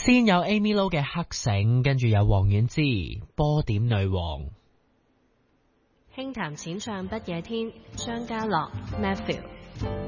先有 Amy Lo 嘅黑繩，跟住有王菀之波點女王。 輕談淺唱不夜天，張家樂 Matthew。